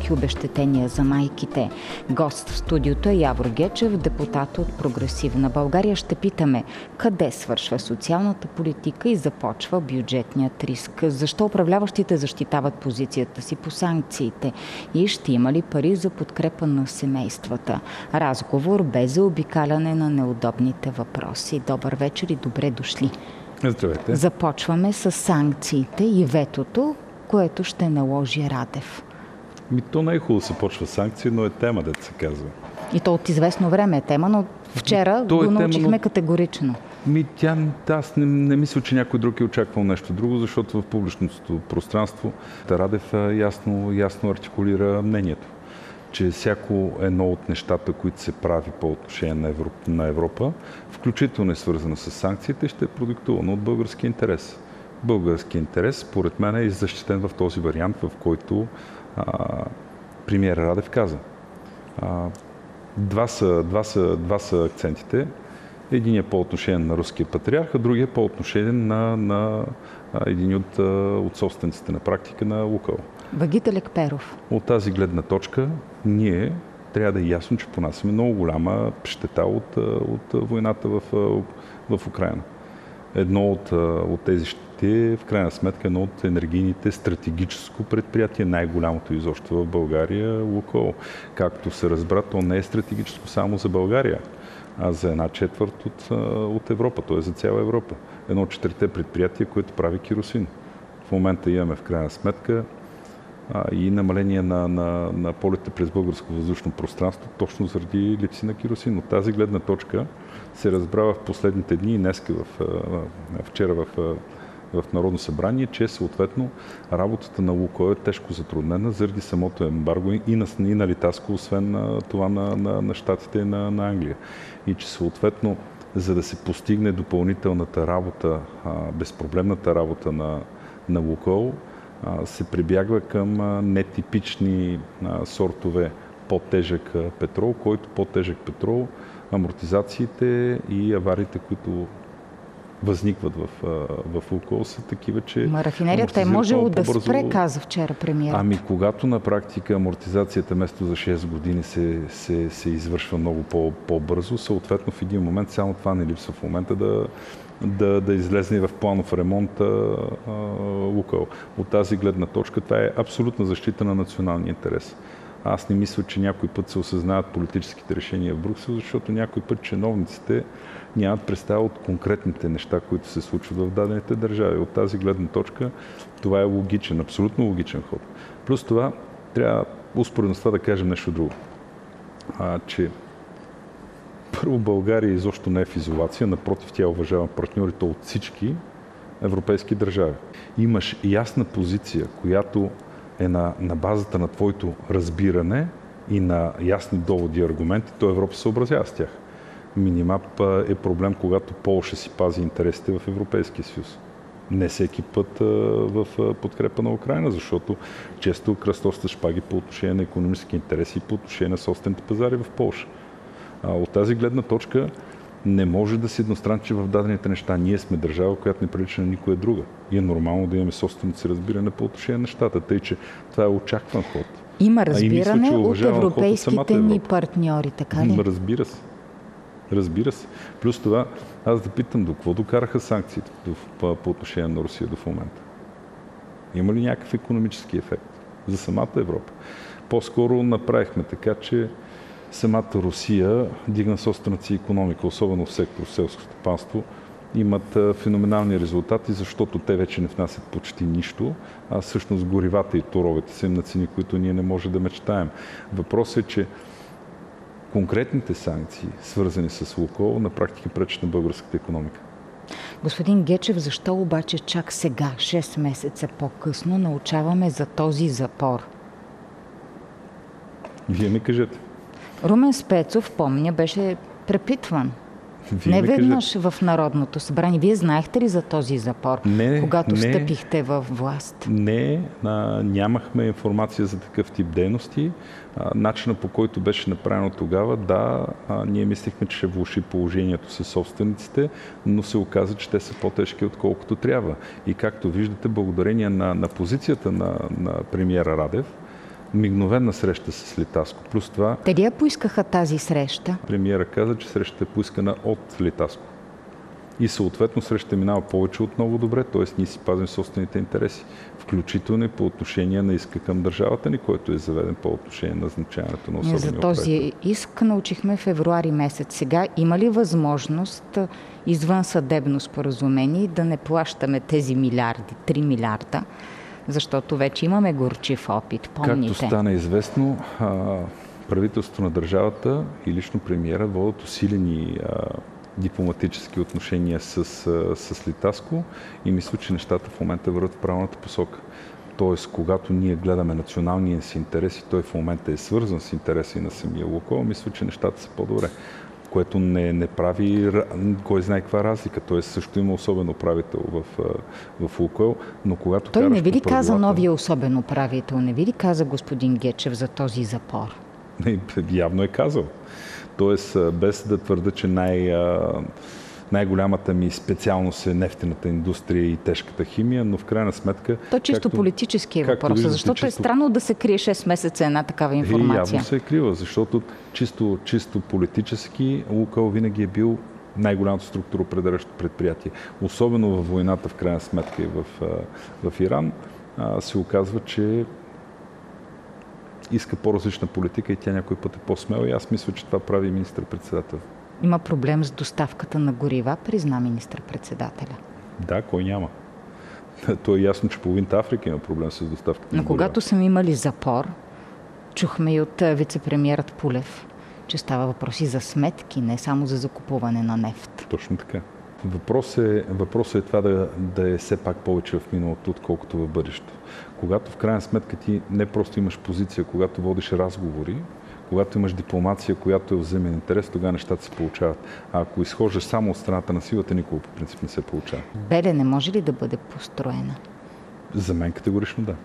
по-високи обезщетения за майките. Гост в студиото е Явор Гечев, депутат от Прогресивна България. Ще питаме къде свършва социалната политика и започва бюджетният риск. Защо управляващите защитават позицията си по санкциите и ще има ли пари за подкрепа на семействата? Разговор без заобикаляне на неудобните въпроси. Добър вечер и добре дошли. Здравейте. Започваме с санкциите и ветото, което ще наложи Радев. То не е хубаво да се почва санкции, но е тема, да се казва. И то от известно време е тема, но вчера го научихме категорично. Аз не мисля, че някой друг е очаквал нещо друго, защото в публичното пространство Радев ясно артикулира мнението, че всяко едно от нещата, които се прави по отношение на Европа, включително е свързано с санкциите, ще е продиктувано от български интерес. Български интерес, според мен, е защитен в този вариант, в който премиер Радев каза. Два са акцентите. Единият по отношение на руския патриарх, а другия по отношение на един от собствениците на практика на Лукойл. Вагите Лекперов. От тази гледна точка ние трябва да е ясно, че понасяме много голяма щета от войната в Украйна. Едно от тези щети е в крайна сметка едно от енергийните стратегическо предприятие, най-голямото изобщо в България, Лукойл. Както се разбра, то не е стратегическо само за България, а за 1/4 от Европа, т.е. за цяла Европа. Едно от 4 предприятия, което прави керосин. В момента имаме в крайна сметка и намаление на полета през българско въздушно пространство, точно заради липси на керосин. От тази гледна точка се разбра в последните дни и днеска вчера в Народно събрание, че съответно работата на Лукойл е тежко затруднена заради самото ембарго и на Литаско, освен това на Щатите и на Англия. И че съответно, за да се постигне допълнителната работа, безпроблемната работа на Лукойл, се прибягва към нетипични сортове по-тежък петрол, който по-тежък петрол, амортизациите и авариите, които възникват в Лукойл, са такива, че рафинерията е можело да спре, каза вчера премиерът. Когато на практика амортизацията вместо за 6 години се извършва много по-бързо, съответно в един момент само това не липсва в момента да излезе в планов ремонт Лукойл. От тази гледна точка това е абсолютна защита на националния интерес. Аз не мисля, че някой път се осъзнават политическите решения в Брюксел, защото някой път чиновниците нямат представа от конкретните неща, които се случват в дадените държави. От тази гледна точка това е логичен, абсолютно логичен ход. Плюс това трябва успоредно с това да кажем нещо друго. Че първо България изобщо не е в изолация, напротив, тя уважава партньорите от всички европейски държави. Имаш ясна позиция, която е на базата на твоето разбиране и на ясни доводи и аргументи, то Европа се съобразява с тях. Минимап е проблем, когато Полша си пази интересите в Европейския съюз. Не всеки път в подкрепа на Украйна, защото често кръстосват шпаги по отношение на икономически интереси и по отношение на собствените пазари в Полша. От тази гледна точка не може да се едностранчи в дадените неща. Ние сме държава, която не прилича на никоя друга. И е нормално да имаме собственото си разбиране по отношение на нещата. Тъй, че това е очакван ход. Има разбиране от европейските ни партньори, така ли? Разбира се. Плюс това, аз да питам, до какво докараха санкциите по отношение на Русия до момента? Има ли някакъв икономически ефект за самата Европа? По-скоро направихме така, че самата Русия дигна собствената си икономика, особено в сектор селско стопанство, имат феноменални резултати, защото те вече не внасят почти нищо, а всъщност горивата и торовете са им на цени, които ние не можем да мечтаем. Въпросът е, че конкретните санкции, свързани с Лукойл, на практика пречат на българската икономика. Господин Гечев, защо обаче чак сега, 6 месеца по-късно, научаваме за този запор? Вие ми кажете. Румен Спецов, помня, беше препитван. Не веднъж в Народното събрание. Вие знаехте ли за този запор, когато встъпихте в власт? Не, нямахме информация за такъв тип дейности. Начинът, по който беше направено тогава, ние мислихме, че ще влоши положението със собствениците, но се оказа, че те са по-тежки, отколкото трябва. И както виждате, благодарение на позицията на премиера Радев, мигновена среща с Литаско. Плюс това... Те ли я поискаха тази среща? Премиера каза, че срещата е поискана от Литаско. И съответно срещата минава повече от много добре, т.е. ние си пазим собствените интереси, включително и по отношение на иска към държавата ни, който е заведен по отношение на назначаването на особения управител. За този иск научихме февруари месец. Сега има ли възможност извън съдебно споразумение да не плащаме тези милиарди, 3 милиарда, защото вече имаме горчив опит, помните? Както стана известно, правителството на държавата и лично премиера водят усилени дипломатически отношения с Литаско и мисля, че нещата в момента върват в правилната посока. Тоест, когато ние гледаме националния си интерес и той в момента е свързан с интереси на самия Лукойл, мисля, че нещата са по-добре. Което не прави кой знае каква разлика. Той също има особен управител в Лукойл, но когато той не ви ли каза новия особен управител? Не ви ли каза господин Гечев за този запор? Явно е казал. Тоест, без да твърда, че най-голямата ми специалност е нефтената индустрия и тежката химия, но в крайна сметка... То чисто политически е въпрос, защото е странно да се крие 6 месеца една такава информация. Явно се е крива, защото чисто политически Лукойл винаги е бил най-голямото структуроопределящо предприятие. Особено във войната, в крайна сметка и в Иран, се оказва, че иска по-различна политика и тя някой път е по-смела и аз мисля, че това прави министър-председател. Има проблем с доставката на горива, призна министър-председателя. Да, кой няма. То е ясно, че половината Африка има проблем с доставката на горива. Но когато сме имали запор, чухме и от вице-премиерът Пулев, че става въпроси за сметки, не само за закупуване на нефт. Точно така. Въпросът е това да е все пак повече в миналото, отколкото в бъдещето. Когато в крайна сметка ти не просто имаш позиция, когато водиш разговори, когато имаш дипломация, която е взаимен интерес, тогава нещата се получават. А ако изхождаш само от страната на силата, никога по принцип не се получава. Белене може ли да бъде построена? За мен категорично да.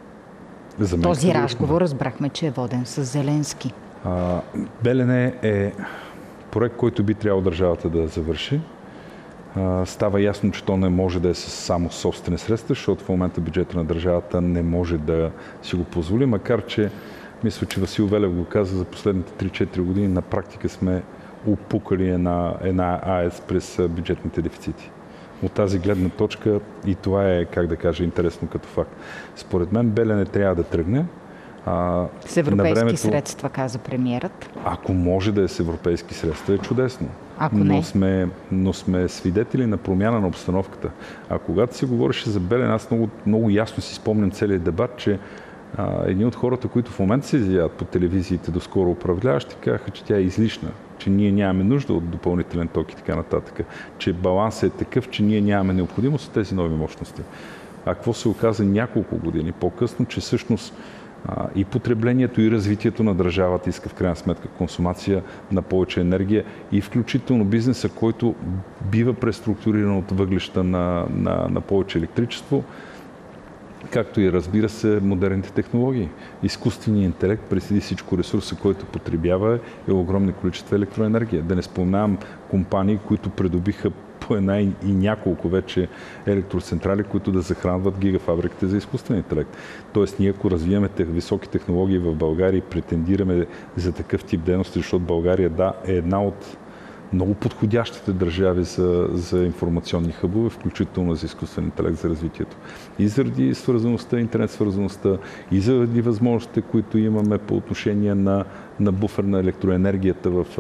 Този разговор разбрахме, че е воден с Зеленски. Белене е проект, който би трябвало държавата да завърши. Става ясно, че то не може да е само собствени средства, защото в момента бюджета на държавата не може да си го позволи, макар че мисля, че Васил Велев го каза за последните 3-4 години, на практика сме опукали една АЕЦ през бюджетните дефицити. От тази гледна точка и това е, как да кажа, интересно като факт. Според мен Белене трябва да тръгне. С европейски средства, каза премиерът. Ако може да е с европейски средства, е чудесно. Ако не. Но сме свидетели на промяна на обстановката. А когато се говореше за Белене, аз много ясно си спомням целият дебат, че едни от хората, които в момента се изявяват по телевизиите, доскоро управляващи, казаха, че тя е излишна, че ние нямаме нужда от допълнителен ток и така нататък, че балансът е такъв, че ние нямаме необходимост от тези нови мощности. А какво се оказа няколко години по-късно, че всъщност и потреблението, и развитието на държавата иска в крайна сметка консумация на повече енергия и включително бизнеса, който бива преструктуриран от въглища на повече електричество, както и разбира се модерните технологии. Изкуственият интелект, преди всичко ресурса, който потребява е огромни количества електроенергия. Да не споменавам компании, които придобиха по една и няколко вече електроцентрали, които да захранват гигафабриките за изкуствен интелект. Тоест, ние ако развиваме високи технологии в България и претендираме за такъв тип дейности, защото България е една от много подходящите държави за информационни хъбове, включително за изкуствен интелект за развитието. И заради свързаността, интернет свързаността, и заради възможностите, които имаме по отношение на буфер на електроенергията в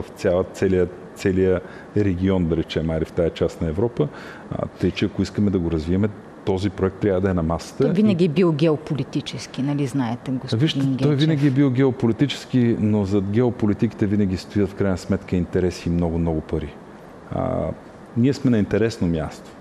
целия регион, да речем, в тая част на Европа. Тъй, че ако искаме да го развиеме, този проект трябва да е на масата. Той винаги е бил геополитически, нали знаете, господин Гечев? Той винаги е бил геополитически, но зад геополитиките винаги стоят в крайна сметка интереси и много пари. Ние сме на интересно място.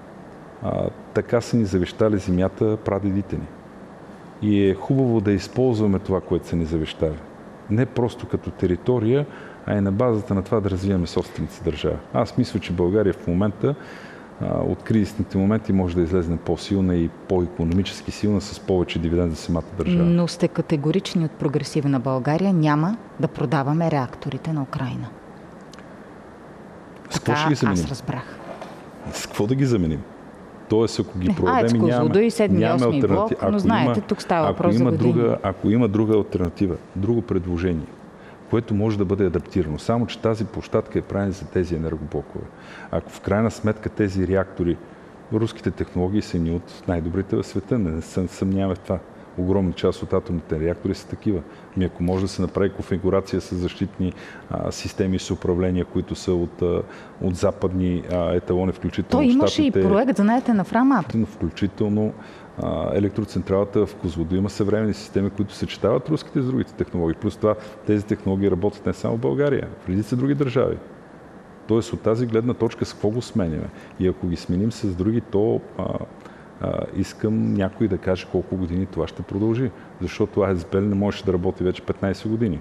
Така са ни завещали земята прадедите ни. И е хубаво да използваме това, което са ни завещали. Не просто като територия, а и на базата на това да развиваме собствените си държави. Аз мисля, че България в момента от кризисните моменти може да излезе по-силна и по-икономически силна с повече дивиденд за самата държава. Но сте категорични от Прогресивна България, няма да продаваме реакторите на Украйна. С какво ще ги заменим? Аз разбрах. С какво да ги заменим? Тоест, ако ги проведем, АЕЦ Козлодуй, 7-8 блок, но знаете, тук става въпрос за години. Ако има друга алтернатива, друго предложение, което може да бъде адаптирано, само че тази площадка е правена за тези енергоблокове. Ако в крайна сметка тези реактори, руските технологии са ни от най-добрите в света, не се съмняваме в това. Огромна част от атомните реактори са такива. Ако може да се направи конфигурация с защитни системи с управление, които са от западни еталони, включително Той имаше и проект, знаете, на Фрамат. Включително електроцентралата в Козлодуй има съвременни системи, които съчетават руските с другите технологии. Плюс това тези технологии работят не само в България, в редица други държави. Тоест от тази гледна точка с какво го сменяме? И ако ги сменим с други, то искам някой да каже колко години това ще продължи. Защото АЕЦ Белене можеше да работи вече 15 години.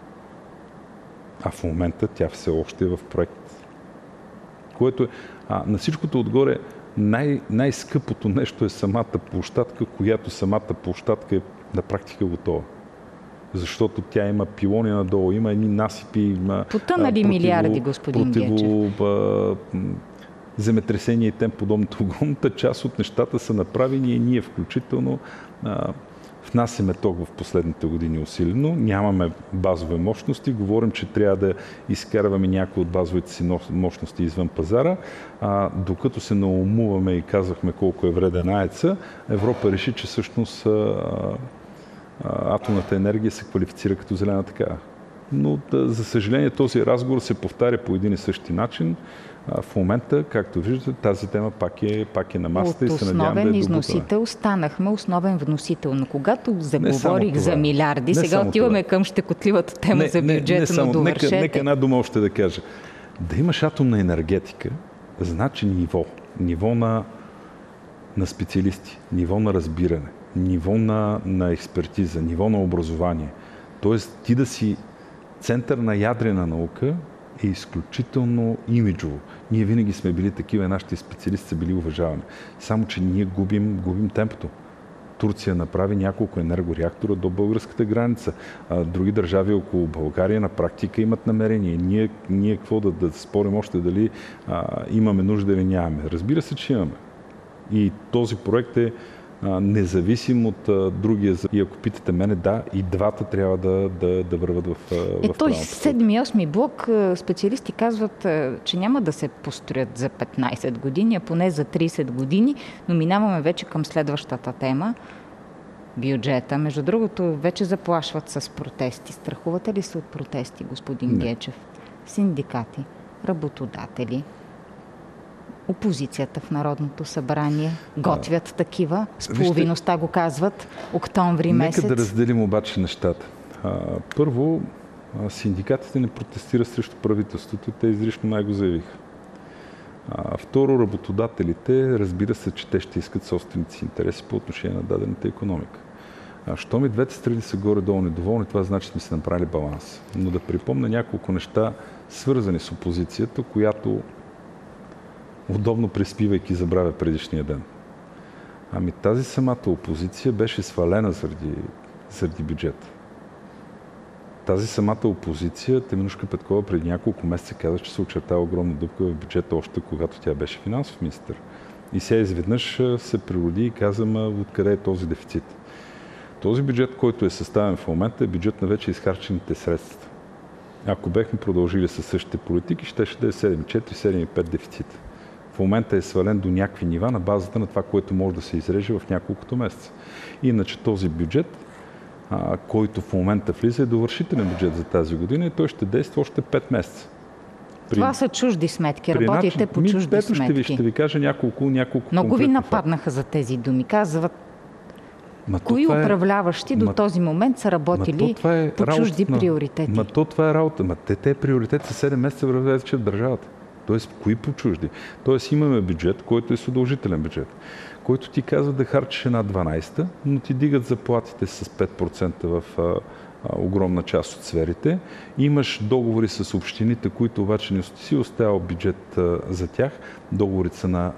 А в момента тя все още е в проект. Което е, на всичкото отгоре, най-скъпото нещо е самата площадка, която самата площадка е на практика готова. Защото тя има пилони надолу, има едни насипи, потънали милиарди, господин Гечев. Земетресение и тем подобното. Огромната част от нещата са направени и ние включително внасяме ток в последните години усилено. Нямаме базови мощности. Говорим, че трябва да изкарваме някои от базовите си мощности извън пазара. Докато се наумуваме и казахме колко е вреден АЕЦ-а, Европа реши, че всъщност атомната енергия се квалифицира като зелена такава. Но, за съжаление, този разговор се повтаря по един и същи начин. В момента, както виждате, тази тема пак е на масата и се надявам да е основен износител станахме основен вносител. Но когато заговорих за милиарди, сега отиваме към щекотливата тема за бюджета, но довършете. Нека една дума още да кажа. Да имаш атомна енергетика, значи ниво на специалисти, ниво на разбиране, ниво на експертиза, ниво на образование. Тоест ти да си център на ядрена наука е изключително имиджово. Ние винаги сме били такива, нашите специалисти са били уважавани. Само, че ние губим темпото. Турция направи няколко енергореактора до българската граница. Други държави около България на практика имат намерение. Ние какво да спорим още дали имаме нужда или нямаме. Разбира се, че имаме. И този проект е независим от другия. И ако питате мене, да, и двата трябва да върват в той 7-8 блок, специалисти казват, че няма да се построят за 15 години, а поне за 30 години, но минаваме вече към следващата тема. Бюджета. Между другото, вече заплашват с протести. Страхувате ли се от протести, господин Гечев? Синдикати, работодатели, опозицията в Народното събрание готвят такива. С половиността го казват. Октомври месец. Нека да разделим обаче нещата. Първо, синдикатите не протестират срещу правителството. Те изрично най-го заявиха. Второ, работодателите, разбира се, че те ще искат собствените си интереси по отношение на дадената икономика. Щом и двете страни са горе-долу недоволни, това значи, че сме се направили баланс. Но да припомня няколко неща, свързани с опозицията, която удобно преспивайки забравя предишния ден. Тази самата опозиция беше свалена заради бюджета. Тази самата опозиция, Теменужка Петкова преди няколко месеца каза, че се очертава огромна дупка в бюджета, още когато тя беше финансов министър. И сега изведнъж се природи и каза, откъде е този дефицит. Този бюджет, който е съставен в момента, е бюджет на вече изхарчените средства. Ако бехме продължили със същите политики, щеше да е 7,4, 7,5 дефицит. В момента е свален до някакви нива на базата на това, което може да се изреже в няколкото месеца. Иначе този бюджет, който в момента влиза, е довършителен бюджет за тази година и той ще действа още 5 месеца. Това са чужди сметки. Работите по чужди сметки. Ще ви кажа няколко Много ви нападнаха за тези думи. Казват, кои управляващи до този момент са работили по чужди приоритети? Това е работа. Те приоритети са 7 месеца вървят в държавата. Тоест, кои по чужди? Тоест, имаме бюджет, който е с удължителен бюджет, който ти казва да харчиш една 12, но ти дигат заплатите с 5% в огромна част от сферите. Имаш договори с общините, които обаче не си оставил бюджет за тях. Договорите са на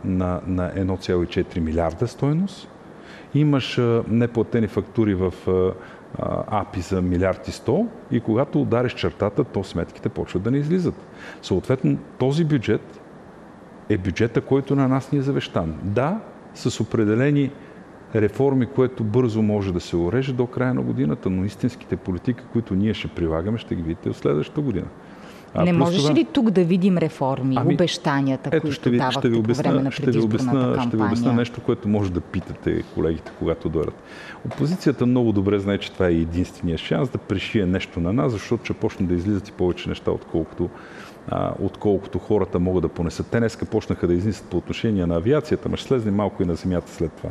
1,4 милиарда стойност. Имаш неплатени фактури в АПИ за 1 милиард и 100 и когато удариш чертата, то сметките почват да не излизат. Съответно, този бюджет е бюджета, който на нас ни е завещан. Да, с определени реформи, което бързо може да се уреже до края на годината, но истинските политики, които ние ще прилагаме, ще ги видите в следващата година. Не можеш ли тук да видим реформи, обещанията, които давахте по време на предизборната кампания? Ще ви обясня нещо, което може да питате колегите, когато дойдат. Опозицията много добре знае, че това е единствения шанс да пришие нещо на нас, защото ще почне да излизат и повече неща, отколкото хората могат да понесат. Те днеска почнаха да изнесат по отношение на авиацията, но ще слезне малко и на земята след това.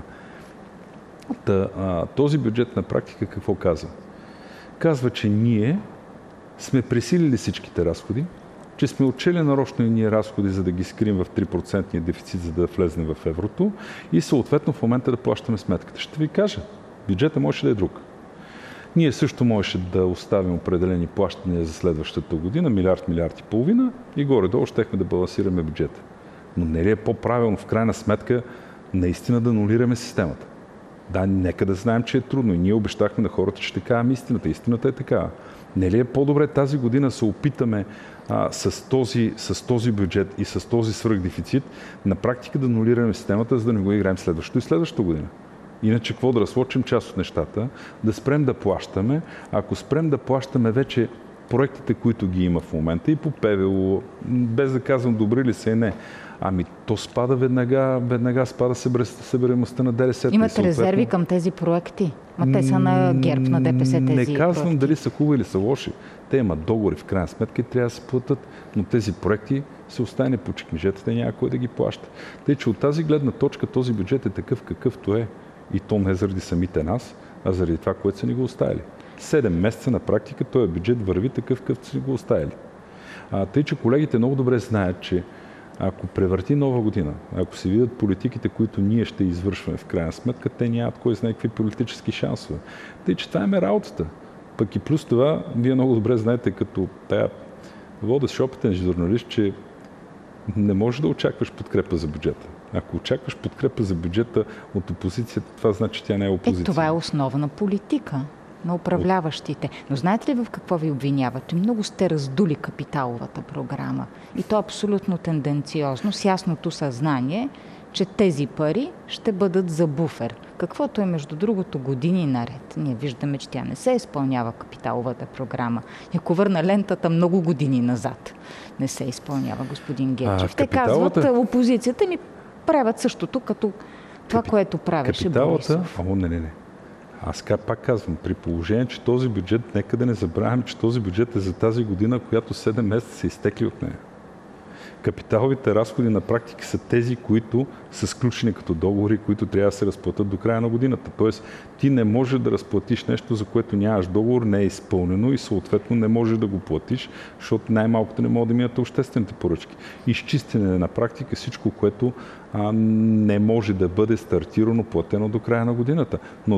Този бюджет на практика какво казва? Казва, че ние сме пресилили всичките разходи, че сме отчели нарочно и ние разходи, за да ги скрием в 3% дефицит, за да влезем в еврото и съответно в момента да плащаме сметката. Ще ви кажа, бюджета може да е друг. Ние също можеше да оставим определени плащания за следващата година, милиард и половина и горе-долу щехме да балансираме бюджета. Но не ли е по-правилно в крайна сметка наистина да анулираме системата? Да, нека да знаем, че е трудно и ние обещахме на хората, че ще кажем истината. Истината е такава. Не ли е по-добре тази година се опитаме с този бюджет и с този свръхдефицит на практика да анулираме системата, за да не го играем следващото и следващата година? Иначе какво да разлочим част от нещата, да спрем да плащаме. Ако спрем да плащаме вече проектите, които ги има в момента и по ПВО, без да казвам добри ли са и не, то спада веднага спада събираемостта на ДДС. Имате резерви към тези проекти? Те са на ГЕРБ, на ДПС тези проекти. Не казвам дали са хубави или са лоши. Те имат договори в крайна сметка и трябва да се платят, но тези проекти се остане по чекмежетата и няма кой да ги плаща. Тъй, че от тази гледна точка този бюджет е такъв какъвто е. И то не заради самите нас, а заради това, което са ни го оставили. 7 месеца на практика този бюджет върви такъв, какъвто са ни го оставили. Тъй, че колегите много добре знаят, че ако превърти нова година, ако се видят политиките, които ние ще извършваме в крайна сметка, те нямат кой знае какви политически шансове. Тъй, че това е работата. Пък и плюс това, вие много добре знаете, като тая водещ опитен журналист, че не можеш да очакваш подкрепа за бюджета. Ако очакваш подкрепа за бюджета от опозицията, това значи, че тя не е опозиция. Това е основна политика на управляващите. Но знаете ли в какво ви обвиняват? Че много сте раздули капиталовата програма. И то абсолютно тенденциозно, с ясното съзнание, че тези пари ще бъдат за буфер. Каквото е, между другото, години наред. Ние виждаме, че тя не се изпълнява капиталовата програма. И ако върна лентата много години назад, не се изпълнява, господин Гечев. Те казват, опозицията ми правят същото, като това, което правеше Борисов. Не. Аз пак казвам, при положение, че този бюджет, нека да не забравяме, че този бюджет е за тази година, която 7 месеца са изтекли от нея. Капиталовите разходи на практика са тези, които са сключени като договори, които трябва да се разплатят до края на годината. Тоест, ти не можеш да разплатиш нещо, за което нямаш договор, не е изпълнено и съответно не можеш да го платиш, защото най-малкото не могат да минат обществените поръчки. Изчистене на практика всичко, което не може да бъде стартирано, платено до края на годината. Но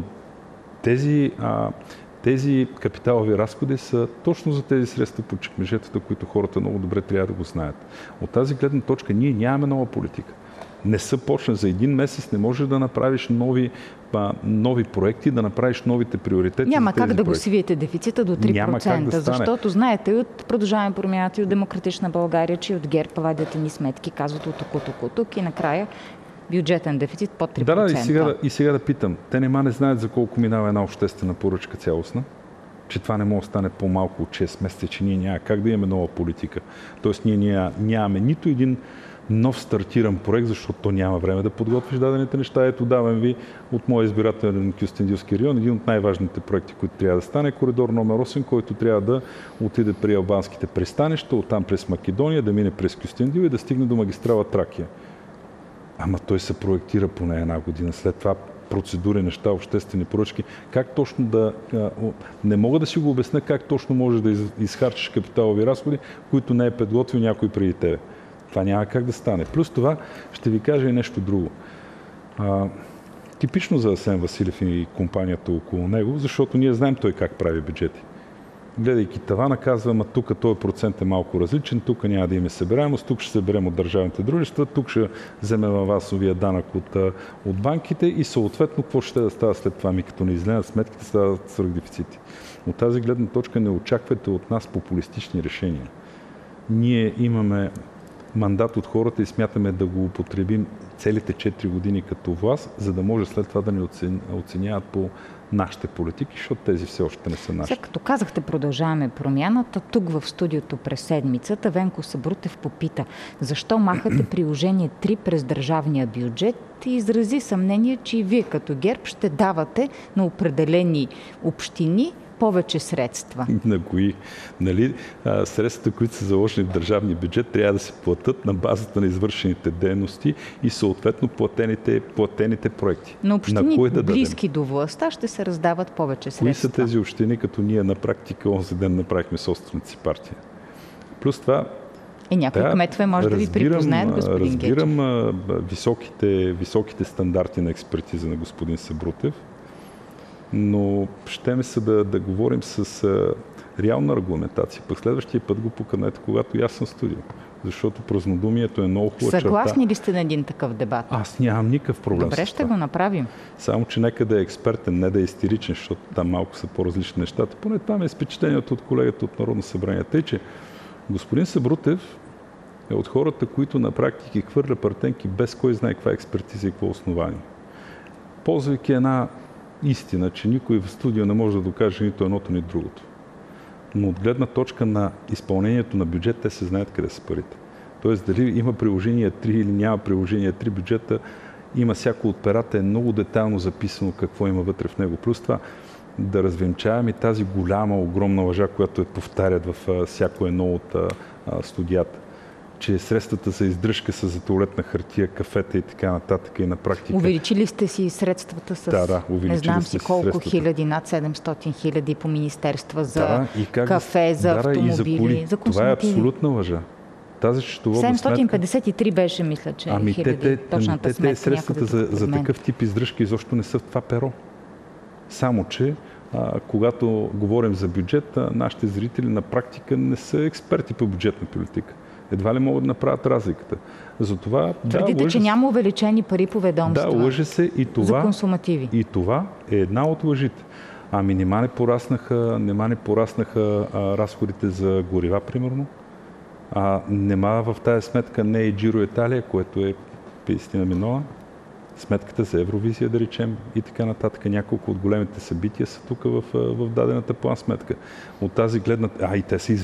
тези капиталови разходи са точно за тези средства по чекмежетата, които хората много добре трябва да го знаят. От тази гледна точка ние нямаме нова политика. Не са почна за един месец, не можеш да направиш нови проекти, да направиш новите приоритети. Няма как да го свиете дефицита до 3%, защото знаете и от Продължаваме промяната и от Демократична България, че от ГЕРБ вадят ни сметки, казват от тук и накрая бюджетен дефицит под 3%. И сега да питам. Те не знаят за колко минава една обществена поръчка цялостна, че това не може да стане по-малко от 6 месеца, че ние няма как да имаме нова политика. Тоест ние нямаме нито един нов стартиран проект, защото то няма време да подготвиш дадените неща. Ето давам ви от моя избирателен Кюстендилски район един от най-важните проекти, които трябва да стане, коридор номер 8, който трябва да отиде при албанските пристанища, оттам през Македония, да мине през Кюстендил и да стигне до магистрала Тракия. Ама той се проектира поне една година. След това процедури, неща, обществени поръчки. Как точно не мога да си го обясня как точно можеш да изхарчиш капиталови разходи, които не е подготвил някой преди тебе. Това няма как да стане. Плюс това ще ви кажа и нещо друго. Типично за Асен Василев и компанията около него, защото ние знаем той как прави бюджети. Гледайки тавана, казвам, тук този процент е малко различен, тук няма да има събираемост, тук ще съберем от държавните дружества, тук ще вземем авансовия данък от банките и съответно какво ще да става след това, като не излезат сметките, стават свръхдефицити. От тази гледна точка не очаквайте от нас популистични решения. Ние имаме мандат от хората и смятаме да го употребим целите 4 години като власт, за да може след това да ни оценяват по нашите политики, защото тези все още не са наши. Сега като казахте продължаваме промяната, тук в студиото през седмицата Венко Сабрутев попита защо махате приложение 3 през държавния бюджет и изрази съмнение, че и вие като ГЕРБ ще давате на определени общини повече средства. На кои? Нали, средствата, които са заложени в държавния бюджет, трябва да се платят на базата на извършените дейности и съответно платените проекти. На общини близки до властта ще се раздават повече средства. Кои са тези общини, като ние на практика онзи ден направихме собствената си партия? Плюс това някои кметове може да ви припознаят, господин Гечев. Разбирам високите стандарти на експертиза на господин Сабрутев, но ще ме се да говорим с реална аргументация. Пък следващия път го поканете, когато и аз съм в студио. Защото празнодумието е много хубава черта. Съгласни ли сте на един такъв дебат? Аз нямам никакъв проблем. Добре, ще го направим. Само, че нека да е експертен, не да е истеричен, защото там малко са по-различни нещата. Поне това ми е впечатлението от колегата от Народно събрание. Тъй, че господин Сабрутев е от хората, които на практика хвърля партенки без кой знае каква експертиза и какво основание. Ползвайки една истина, че никой в студио не може да докаже нито едното, ни другото. Но от гледна точка на изпълнението на бюджет, те се знаят къде са парите. Тоест, дали има приложение 3 или няма приложение 3, бюджета има всяко от перата, е много детайлно записано какво има вътре в него. Плюс това да развенчаваме тази голяма, огромна лъжа, която повтарят във всяко едно от студията, че средствата за издръжка са за туалетна хартия, кафета и така нататък и на практика. Увеличили сте си средствата с не знам си колко хиляди, над 700 хиляди по министерства за кафе, за автомобили, за консумативи. Това е абсолютна лъжа. Тази счетоводна сметка... 753 беше, мисля, че хиляди. Точната сметка. Те средствата за такъв тип издръжка изобщо не са в това перо. Само, че когато говорим за бюджет, нашите зрители на практика не са експерти по бюджетна политика. Едва ли могат да направят разликата. Затова, твърдите, че няма увеличени пари по ведомства. Да, лъже се и това, за консумативи. И това е една от лъжите. Нема не пораснаха разходите за горива, примерно. Нема в тази сметка не е Джиро Италия, което е 50 милиона. Сметката за Евровизия, да речем, и така нататък. Няколко от големите събития са тук в дадената план сметка. От тази гледна... и те са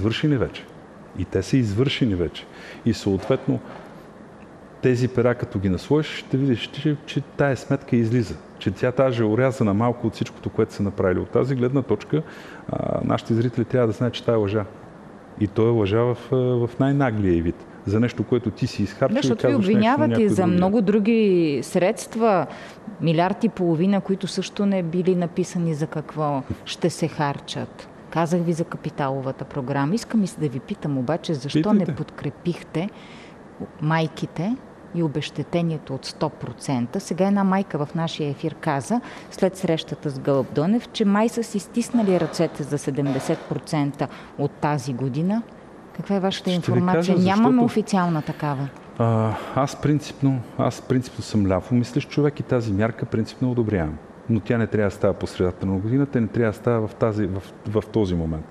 извършени вече. И съответно тези пера, като ги наслоиш, ще видиш, че тая сметка излиза. Че тя тази е орязана малко от всичкото, което са направили. От тази гледна точка нашите зрители трябва да знаят, че тая е лъжа. И то е лъжа в най-наглия вид. За нещо, което ти си изхарчил. Защото ви обвиняват и за много други средства, 1,5 милиарда, които също не били написани за какво ще се харчат. Казах ви за капиталовата програма. Искам и да ви питам обаче, защо не подкрепихте майките и обезщетението от 100%. Сега една майка в нашия ефир каза, след срещата с Гълъб Донев, че май са си стиснали ръцете за 70% от тази година. Каква е вашата информация? Нямаме официална такава. Аз принципно съм ляво мислещ човек и тази мярка принципно одобрявам. Но тя не трябва да става по средата на годината, не трябва да става в този момент.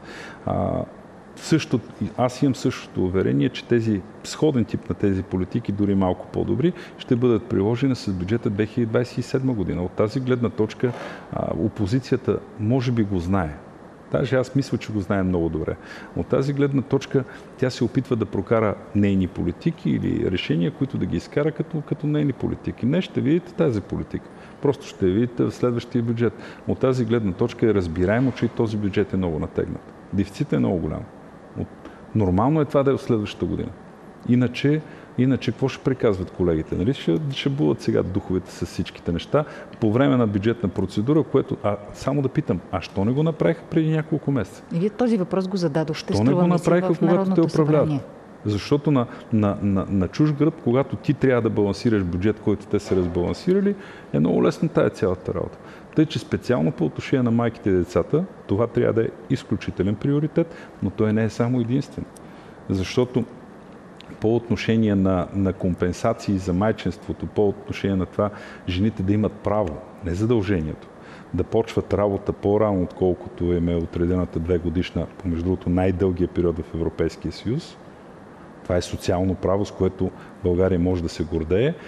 Аз имам същото уверение, че тези сходен тип на тези политики, дори малко по-добри, ще бъдат приложени с бюджета 2027 година. От тази гледна точка опозицията може би го знае. Даже аз мисля, че го знаем много добре. От тази гледна точка тя се опитва да прокара нейни политики или решения, които да ги изкара като нейни политики. Не ще видите тази политика. Просто ще видите в следващия бюджет. От тази гледна точка е разбираемо, че и този бюджет е много натегнат. Дефицитът е много голям. Нормално е това да е в следващата година. Иначе какво ще приказват колегите? Нали? Ще будат сега духовете с всичките неща по време на бюджетна процедура, което... само да питам, що не го направиха преди няколко месеца? И вие този въпрос го зададохте, струва ми се, в Народното събрание. Защото на чуж гръб, когато ти трябва да балансираш бюджет, който те са разбалансирали, е много лесна тая цялата работа. Тъй, че специално по отношение на майките и децата, това трябва да е изключителен приоритет, но той не е само единствен. Защото по отношение на компенсации за майчинството, по отношение на това жените да имат право, не задължението, да почват работа по-рано, отколкото им е отредената 2-годишна, помежду другото най-дългия период в Европейския съюз. Това е социално право, с което България може да се гордее.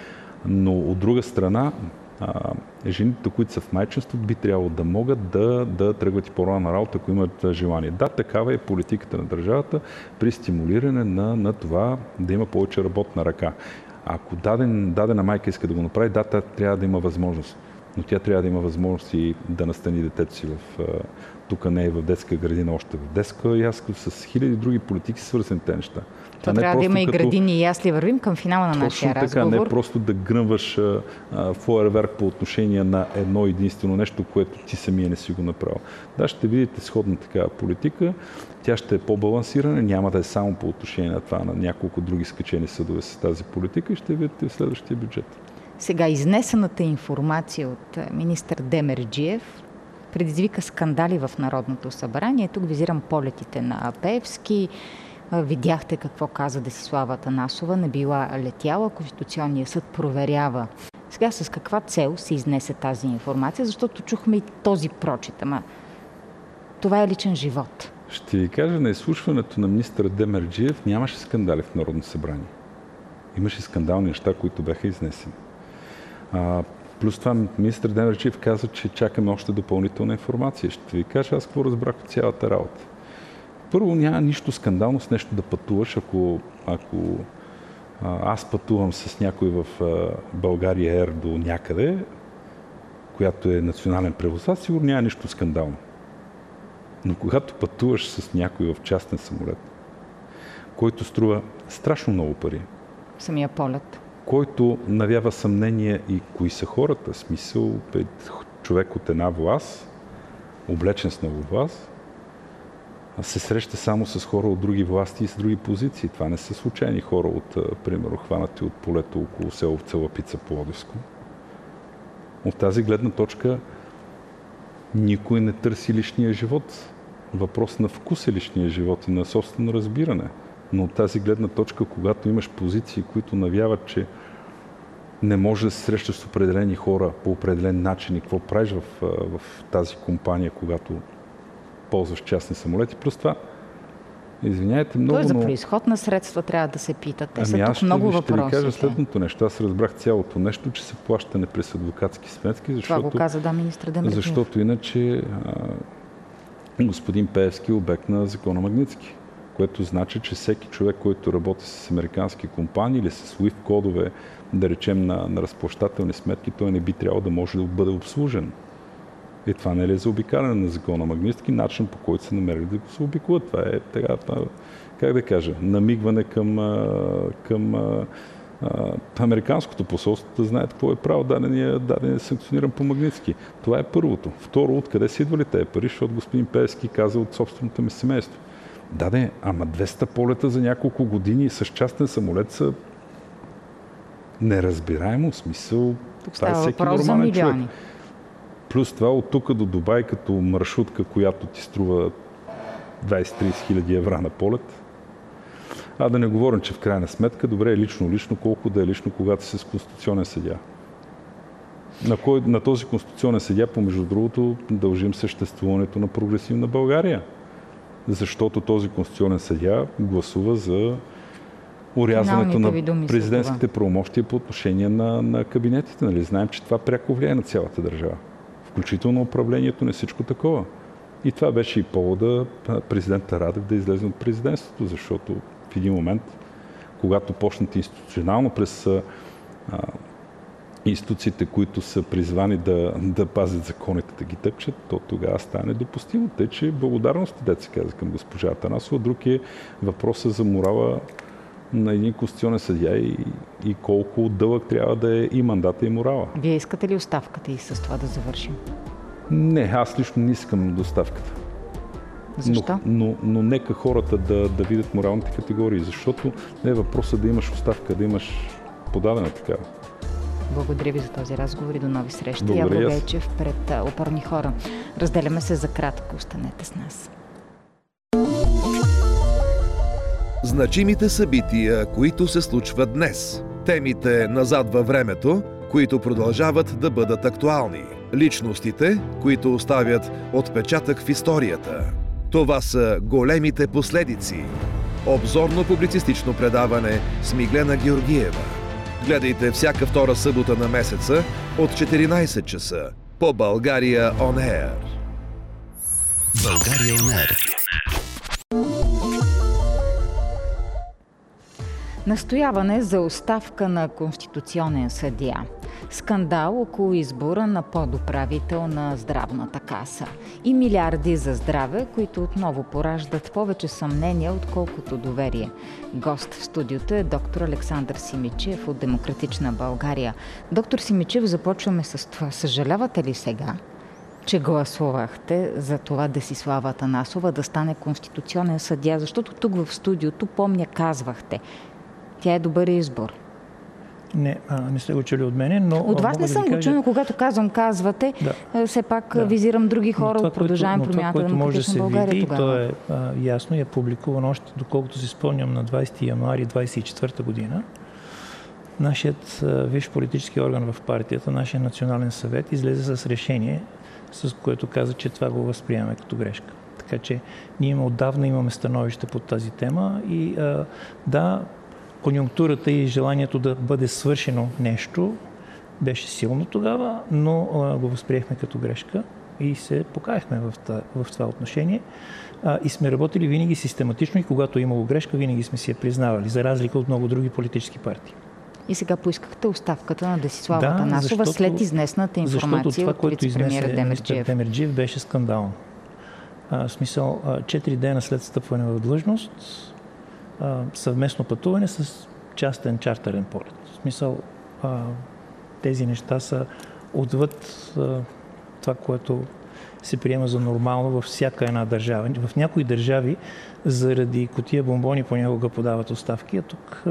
Но от друга страна, жените, които са в майчинство, би трябвало да могат да тръгват и по-рано на работа, ако имат желание. Да, такава е политиката на държавата при стимулиране на това да има повече работна ръка. Ако дадена майка иска да го направи, да, тя трябва да има възможност. Но тя трябва да има възможност и да настани детето си тук не е в детска градина, още в детска ясла, с хиляди други политики свързани тези неща. То трябва да има и градини и ясли. Вървим към финала на нашия разговор. Точно така, не просто да гръмваш фойерверк по отношение на едно единствено нещо, което ти самия не си го направил. Да, ще видите сходна такава политика. Тя ще е по-балансирана, няма да е само по отношение на това, на няколко други скачени съдове с тази политика и ще видите в следващия бюджет. Сега, изнесената информация от министър Демерджиев предизвика скандали в Народното събрание. Тук визирам полетите на Пеевски. Видяхте какво каза Десислава Атанасова. Не била летяла. Конституционният съд проверява. Сега с каква цел се изнесе тази информация? Защото чухме и този прочит. Ама това е личен живот. Ще ви кажа, на изслушването на министър Демерджиев нямаше скандали в Народното събрание. Имаше скандални неща, които бяха изнесени. Плюс това министър Демерджиев каза, че чакаме още допълнителна информация. Ще ви кажа аз какво разбрах от цялата работа. Първо, няма нищо скандално с нещо да пътуваш. Ако аз пътувам с някой в България Ер до някъде, която е национален превозвач, сигурно няма нищо скандално. Но когато пътуваш с някой в частен самолет, който струва страшно много пари, самия полет, който навява съмнение и кои са хората, смисъл човек от една власт, облечен с много власт, се среща само с хора от други власти и с други позиции. Това не са случайни хора примерно, хванати от полето около село Целапица, Пловдивско. От тази гледна точка никой не търси личния живот. Въпрос на вкус е личния живот и на собствено разбиране. Но от тази гледна точка, когато имаш позиции, които навяват, че не може да се срещаш с определени хора по определен начин и какво правиш в тази компания, когато ползваш частни самолети. Плюс това, извиняйте много, за произход на средства трябва да се питат. Те са тук много въпроси. Ще ви кажа следното нещо. Аз разбрах цялото нещо, че се плащане през адвокатски сметки, защото... Това го каза, министър Демерджиев. Защото иначе господин Пеевски е обект на закона Магнитски, което значи, че всеки човек, който работи с американски компании или с SWIFT кодове, да речем на разплащателни сметки, той не би трябвало да може да бъде обслужен. И това не е за обикаляне на закона Магнитски, начин по който се намерили да го се обикуват. Това е така, как да кажа, намигване към американското посолство, да знаят какво е право даден санкциониран по Магнитски. Това е първото. Второ, откъде са идвали тези пари, защото господин Пеевски каза от собственото ми семейство. Ама 200 полета за няколко години с частен самолет са неразбираемо, смисъл. Тук става въпрос за милиони. Плюс това от тук до Дубай като маршрутка, която ти струва 20-30 хиляди евро на полет. Да не говорим, че в крайна сметка, добре е лично, колко да е лично, когато си с конституционен съдия. На този конституционен съдия, помежду другото, дължим съществуването на Прогресивна България. Защото този конституционен съдия гласува за урязването на президентските правомощия по отношение на кабинетите. Нали? Знаем, че това пряко влияе на цялата държава. Включително управлението, не всичко такова. И това беше и повода президента Радев да излезе от президентството, защото в един момент, когато почнат институционално през институциите, които са призвани да пазят законите, да ги тъпчат, то тогава стане недопустимо. Тъй, че благодарност, деца каза към госпожа Атанасова. Друг е въпросът за морала на един конституционен съдия и колко дълъг трябва да е и мандата, и морала. Вие искате ли оставката и с това да завършим? Не, аз лично не искам доставката. Защо? Но нека хората да видят моралните категории, защото не е въпросът да имаш оставка, да имаш подадена такава. Благодаря ви за този разговор и до нови срещи. Явор Гечев пред опорни хора. Разделяме се за кратко. Останете с нас. Значимите събития, които се случват днес. Темите назад във времето, които продължават да бъдат актуални. Личностите, които оставят отпечатък в историята. Това са големите последици. Обзорно-публицистично предаване с Миглена Георгиева. Гледайте всяка втора събота на месеца от 14 часа по България On Air. България On Air. Настояване за оставка на конституционен съдия. Скандал около избора на подуправител на Здравната каса. И милиарди за здраве, които отново пораждат повече съмнения, отколкото доверие. Гост в студиото е доктор Александър Симидчиев от Демократична България. Доктор Симидчиев, започваме с това. Съжалявате ли сега, че гласувахте за това Десислава Атанасова да стане конституционен съдия? Защото тук в студиото, помня, казвахте, тя е добър избор. Не сте го чули от мене, но... От вас не съм го чули, но когато казвате, все пак визирам други хора от Продължаваме промяната на Демократична България тогава. То е ясно и е публикувано още, доколкото си спомням, на 20 януари 2024 година. Нашият висш политически орган в партията, нашия национален съвет, излезе с решение, с което каза, че това го възприемаме като грешка. Така че ние отдавна имаме становище под тази тема и конюнктурата и желанието да бъде свършено нещо беше силно тогава, но го възприехме като грешка и се покаяхме в това отношение. И сме работили винаги систематично и когато имало грешка, винаги сме си я признавали, за разлика от много други политически партии. И сега поискахте оставката на Десислава Атанасова след изнесената информация от вицепремиера Демерджиев беше скандално. В смисъл, 4 дена след встъпване в длъжност, съвместно пътуване с частен чартърен полет. В смисъл, тези неща са отвъд това, което се приема за нормално във всяка една държава. В някои държави заради кутия бомбони понякога подават оставки, а тук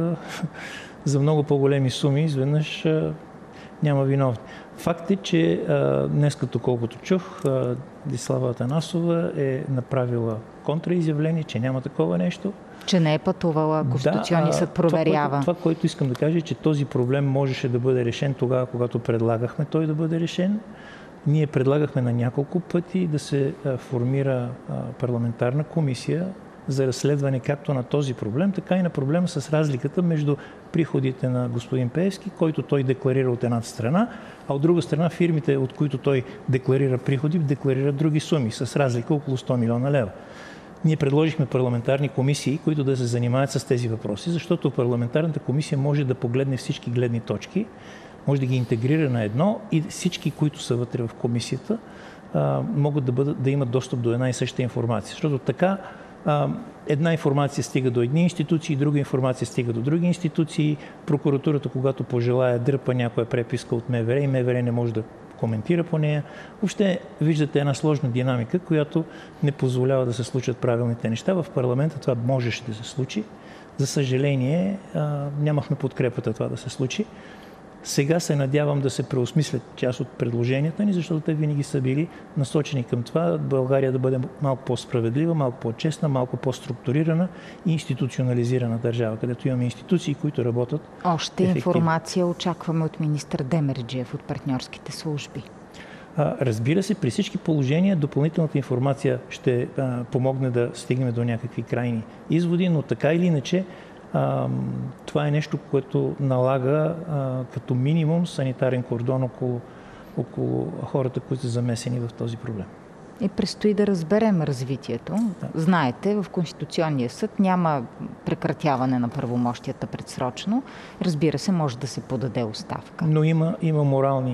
за много по-големи суми изведнъж няма виновни. Факт е, че днес, като колкото чух, Десислава Атанасова е направила контраизявление, че няма такова нещо. Че не е пътувала, Конституционния съд проверява. Това, което искам да кажа, е, че този проблем можеше да бъде решен тогава, когато предлагахме той да бъде решен. Ние предлагахме на няколко пъти да се формира парламентарна комисия за разследване както на този проблем, така и на проблема с разликата между приходите на господин Пеевски, който той декларира от едната страна, а от друга страна фирмите, от които той декларира приходи, декларират други суми, с разлика около 100 милиона лева. Ние предложихме парламентарни комисии, които да се занимават с тези въпроси, защото парламентарната комисия може да погледне всички гледни точки, може да ги интегрира на едно и всички, които са вътре в комисията, могат да имат достъп до една и съща информация. Защото така една информация стига до едни институции, друга информация стига до други институции. Прокуратурата, когато пожелая, дърпа някоя преписка от МВР и МВР не може да коментира по нея. Въобще виждате една сложна динамика, която не позволява да се случат правилните неща. В парламента това можеше да се случи. За съжаление, нямахме подкрепата това да се случи. Сега се надявам да се преосмислят част от предложенията ни, защото те винаги са били насочени към това България да бъде малко по-справедлива, малко по-честна, малко по-структурирана и институционализирана държава, където имаме институции, които работят Още ефективно. информация очакваме от министър Демерджиев от партньорските служби. Разбира се, при всички положения допълнителната информация ще помогне да стигнем до някакви крайни изводи, но така или иначе това е нещо, което налага като минимум санитарен кордон около хората, които са замесени в този проблем. И предстои да разберем развитието. Знаете, в Конституционния съд няма прекратяване на правомощията предсрочно. Разбира се, може да се подаде оставка. Но има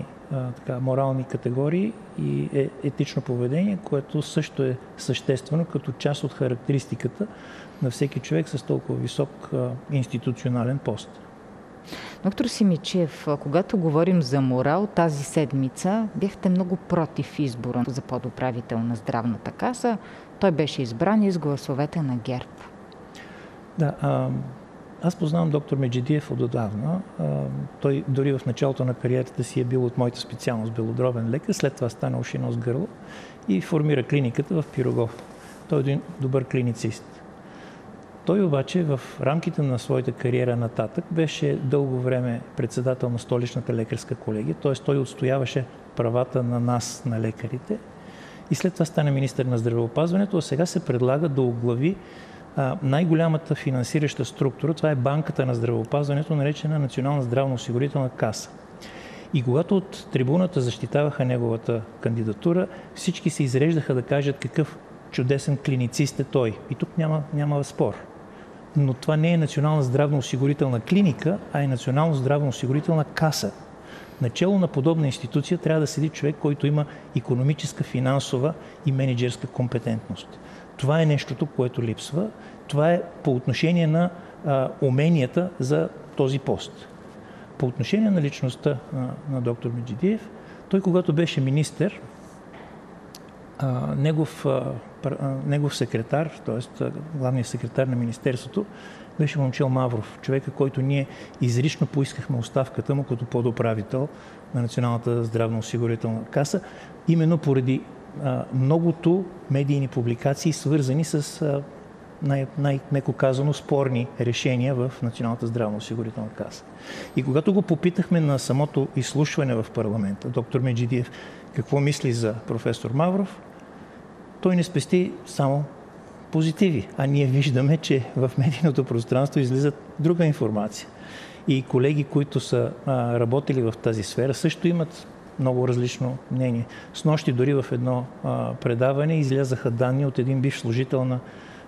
морални категории и етично поведение, което също е съществено като част от характеристиката на всеки човек с толкова висок институционален пост. Доктор Симидчиев, когато говорим за морал, тази седмица бяхте много против избора за подуправител на Здравната каса. Той беше избран и с гласовете на ГЕРБ. Да, аз познавам доктор Меджидиев отдавна. Той дори в началото на кариерата си е бил от моята специалност белодробен лекар, след това стана уши-нос гърло и формира клиниката в Пирогов. Той е един добър клиницист. Той обаче в рамките на своята кариера нататък беше дълго време председател на столичната лекарска колегия, т.е. той отстояваше правата на нас, на лекарите, и след това стана министър на здравеопазването, а сега се предлага да оглави най-голямата финансираща структура, това е банката на здравеопазването, наречена Национална здравноосигурителна каса. И когато от трибуната защитаваха неговата кандидатура, всички се изреждаха да кажат какъв чудесен клиницист е той. И тук няма спор. Но това не е Национална здравноосигурителна клиника, а е Национална здравноосигурителна каса. Начело на подобна институция трябва да седи човек, който има икономическа, финансова и менеджерска компетентност. Това е нещото, което липсва. Това е по отношение на уменията за този пост. По отношение на личността на доктор Меджидиев, той когато беше министър, негов секретар, т.е. главният секретар на Министерството, беше Момчил Мавров, човека, който ние изрично поискахме оставката му като подуправител на Националната здравноосигурителна каса, именно поради многото медийни публикации, свързани с най-меко казано спорни решения в Националната здравноосигурителна каса. И когато го попитахме на самото изслушване в парламента, доктор Меджидиев, какво мисли за професор Мавров, той не спести само позитиви. А ние виждаме, че в медийното пространство излизат друга информация. И колеги, които са работили в тази сфера, също имат много различно мнение. Снощи дори в едно предаване излязаха данни от един бивш служител на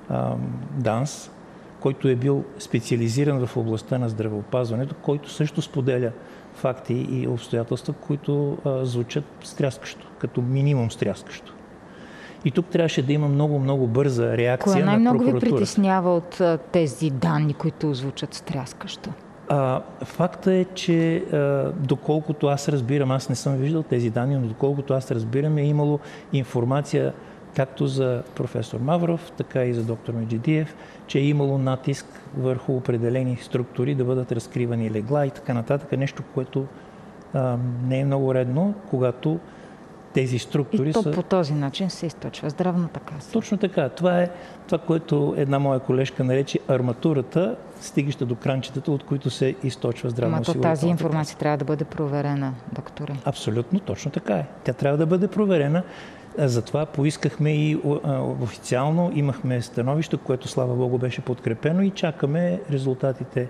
ДАНС, който е бил специализиран в областта на здравеопазването, който също споделя факти и обстоятелства, които звучат стряскащо, като минимум стряскащо. И тук трябваше да има много бърза реакция на прокуратурата. Кое най-много ви притеснява от тези данни, които звучат стряскащо? Факта е, че доколкото аз разбирам, аз не съм виждал тези данни, но доколкото аз разбирам, е имало информация както за професор Мавров, така и за доктор Меджидиев, че е имало натиск върху определени структури да бъдат разкривани легла и така нататък. Нещо, което не е много редно, когато тези структури са... И то по този начин се източва здравната каса. Точно така. Това е това, което една моя колежка нарече арматурата, стигаща до кранчетата, от които се източва здравноосигурителната каса. Тази информация трябва да бъде проверена, докторе. Абсолютно, точно така е. Тя трябва да бъде проверена. Затова поискахме и официално, имахме становище, което слава Богу беше подкрепено и чакаме резултатите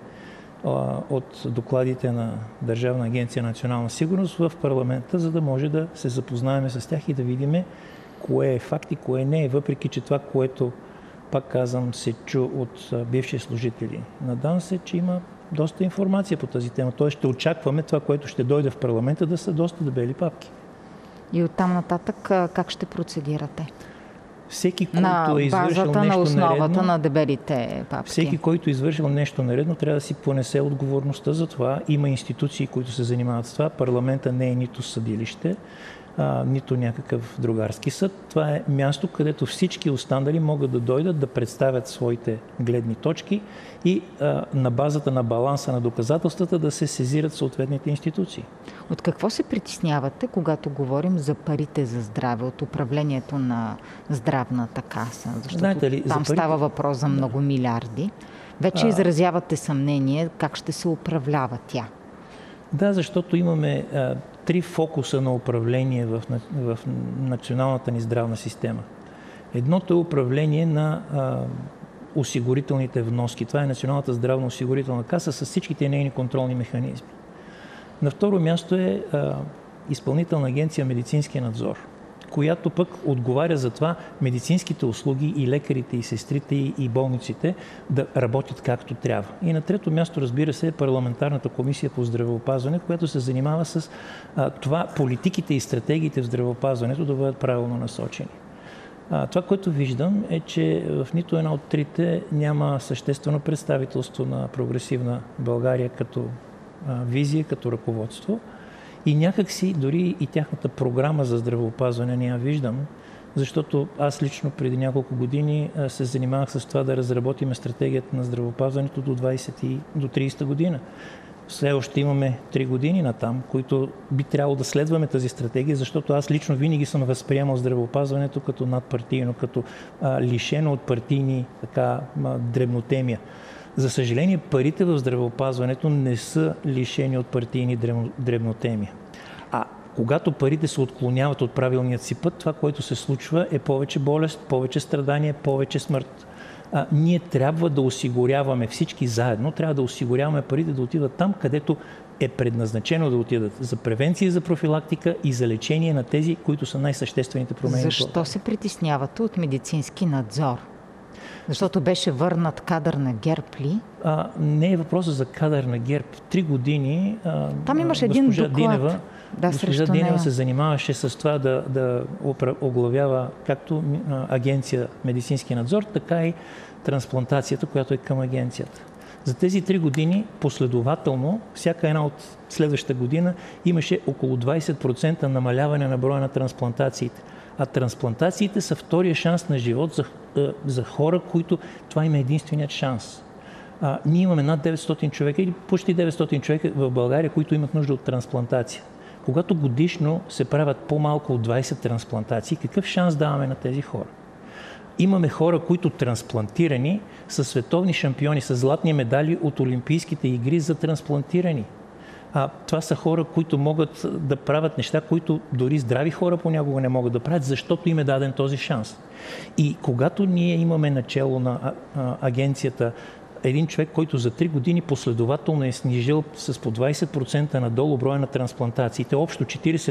от докладите на Държавна агенция национална сигурност в парламента, за да може да се запознаем с тях и да видим кое е факт и кое не е, въпреки че това, което, пак казвам, се чу от бивши служители на ДАНС, е, че има доста информация по тази тема. Тоест ще очакваме това, което ще дойде в парламента, да са доста дебели папки. И оттам нататък как ще процедирате? Всеки, който е извършил нещо на основата нередно, на дебелите папки. Всеки, който е извършил нещо нередно, трябва да си понесе отговорността за това. Има институции, които се занимават с това. Парламента не е нито съдилище, нито някакъв другарски съд. Това е място, където всички останали могат да дойдат да представят своите гледни точки и на базата на баланса на доказателствата да се сезират съответните институции. От какво се притеснявате, когато говорим за парите за здраве, от управлението на здравната каса? Защото знаете ли, там става въпрос за много милиарди. Вече изразявате съмнение как ще се управлява тя. Да, защото имаме три фокуса на управление в националната ни здравна система. Едното е управление на осигурителните вноски. Това е Националната здравноосигурителна каса с всичките нейни контролни механизми. На второ място е Изпълнителна агенция медицински надзор, която пък отговаря за това медицинските услуги и лекарите, и сестрите, и болниците да работят както трябва. И на трето място, разбира се, е Парламентарната комисия по здравеопазване, която се занимава с това политиките и стратегиите в здравеопазването да бъдат правилно насочени. Това, което виждам, е, че в нито една от трите няма съществено представителство на прогресивна България като визия, като ръководство. И някакси дори и тяхната програма за здравеопазване не я виждам, защото аз лично преди няколко години се занимавах с това да разработим стратегията на здравеопазването до 30 година. Все още имаме 3 години натам, които би трябвало да следваме тази стратегия, защото аз лично винаги съм възприемал здравеопазването като надпартийно, като лишено от партийни дребнотемия. За съжаление, парите в здравеопазването не са лишени от партийни дребнотемия. А когато парите се отклоняват от правилният си път, това, което се случва, е повече болест, повече страдание, повече смърт. ние трябва да осигуряваме всички заедно, трябва да осигуряваме парите да отидат там, където е предназначено да отидат за превенция, за профилактика и за лечение на тези, които са най-съществените промени. Защо се притеснявате от медицински надзор? Защото беше върнат кадър на ГЕРБ ли? Не е въпроса за кадър на ГЕРБ. 3 години там имаше един доклад. Госпожа Динева се занимаваше с това да оглавява както агенция медицински надзор, така и трансплантацията, която е към агенцията. За тези 3 години последователно, всяка една от следващата година имаше около 20% намаляване на броя на трансплантациите. А трансплантациите са втория шанс на живот за хора, които това им е единственият шанс. Ние имаме над 900 човека или почти 900 човека в България, които имат нужда от трансплантация. Когато годишно се правят по-малко от 20 трансплантации, какъв шанс даваме на тези хора? Имаме хора, които трансплантирани са световни шампиони с златни медали от Олимпийските игри за трансплантирани. Това са хора, които могат да правят неща, които дори здрави хора понякога не могат да правят, защото им е даден този шанс. И когато ние имаме начало на агенцията един човек, който за 3 години последователно е снижил с по 20% надолу броя на трансплантациите, общо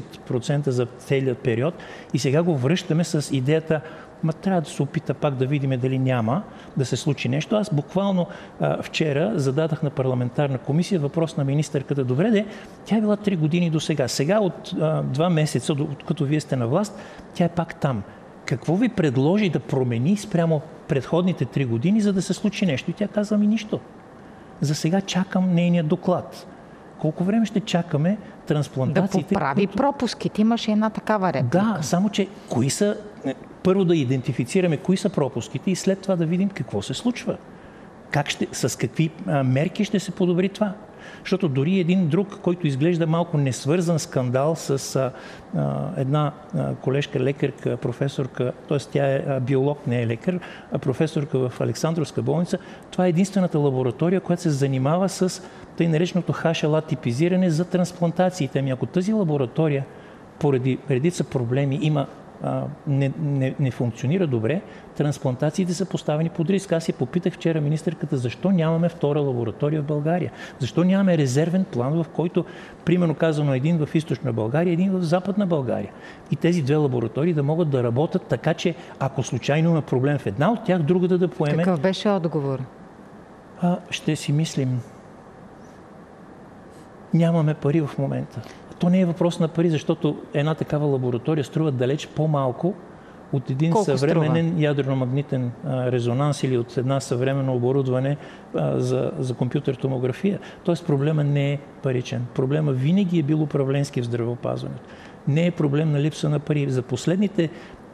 40% за целият период, и сега го връщаме с идеята, трябва да се опита пак да видим дали няма да се случи нещо. Аз буквално вчера зададах на парламентарна комисия въпрос на министърката. Добре, тя е била 3 години до сега. Сега от 2 месеца, като вие сте на власт, тя е пак там. Какво ви предложи да промени спрямо предходните 3 години, за да се случи нещо? И тя каза нищо. За сега чакам нейния доклад. Колко време ще чакаме трансплантациите? Да поправи пропуските. Имаше една такава реплика. Да, само че кои са... Първо да идентифицираме кои са пропуските и след това да видим какво се случва. С какви мерки ще се подобри това. Защото дори един друг, който изглежда малко несвързан скандал с една колежка, лекарка, професорка, т.е. тя е биолог, не е лекар, професорка в Александровска болница, това е единствената лаборатория, която се занимава с тъй нареченото HLA типизиране за трансплантациите. Ами ако тази лаборатория поради редица проблеми не функционира добре, трансплантациите са поставени под риск. Аз я попитах вчера министърката, защо нямаме втора лаборатория в България? Защо нямаме резервен план, в който, примерно казано, един в източна България, един в западна България. И тези 2 лаборатории да могат да работят така, че ако случайно има проблем в една от тях, другата да поеме. Какъв беше отговор? Ще си мислим. Нямаме пари в момента. То не е въпрос на пари, защото една такава лаборатория струва далеч по-малко от един съвременен ядрено-магнитен резонанс или от една съвременно оборудване за компютър томография. Тоест проблема не е паричен. Проблема винаги е бил управленски в здравеопазването. Не е проблем на липса на пари. За последните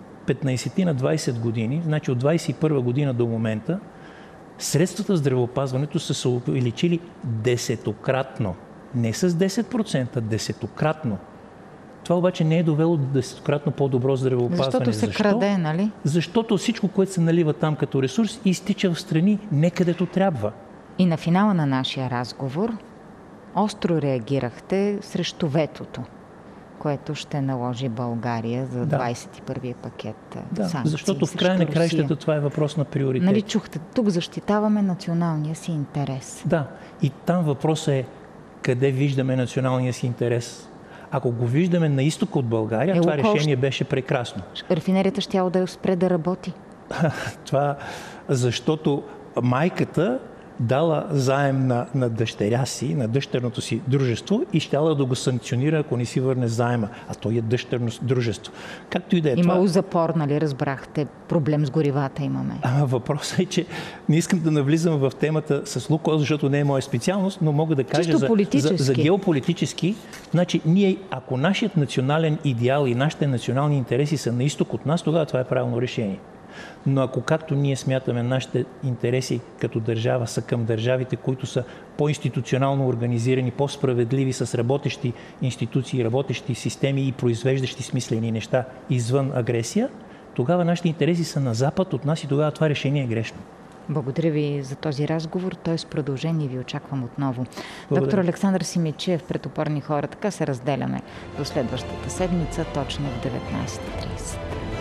15 на 20 години, значи от 21 година до момента, средствата в здравеопазването са се увеличили 10-кратно. Не с 10%, 10-кратно. Това обаче не е довело до 10-кратно по-добро здравеопазване. Защото се краде, нали? Защото всичко, което се налива там като ресурс, изтича в страни не където трябва. И на финала на нашия разговор остро реагирахте срещу ветото, което ще наложи България за 21-я пакет санкции. Защото в края на краищата това е въпрос на приоритет. Нали чухте, тук защитаваме националния си интерес. Да, и там въпросът е къде виждаме националния си интерес. Ако го виждаме на изток от България, това решение беше прекрасно. Рафинерията щяла да спре да работи. Това защото майката дала заем на дъщеря си, на дъщерното си дружество и щяла да го санкционира, ако не си върне заема. А то е дъщерно дружество. Както и да е. Имало запор, нали, разбрахте? Проблем с горивата имаме. Въпросът е, че не искам да навлизам в темата с Лукойл, защото не е моя специалност, но мога да кажа за геополитически. Значи, ние, ако нашият национален идеал и нашите национални интереси са на изток от нас, тогава това е правилно решение. Но ако както ние смятаме нашите интереси като държава са към държавите, които са по-институционално организирани, по-справедливи, с работещи институции, работещи системи и произвеждащи смислени неща извън агресия, тогава нашите интереси са на запад от нас и тогава това решение е грешно. Благодаря ви за този разговор. Той с продължение ви очаквам отново. Благодаря. Доктор Александър Симидчиев, пред опорни хора. Така се разделяме до следващата седмица, точно в 19:30.